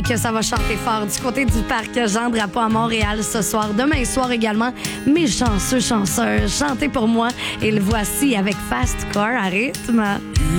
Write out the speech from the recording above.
que ça va chanter fort du côté du parc Jean-Drapeau à Montréal ce soir. Demain soir également, mes chanceux, chanceuses, chantez pour moi. Et le voici avec Fast Car à rythme.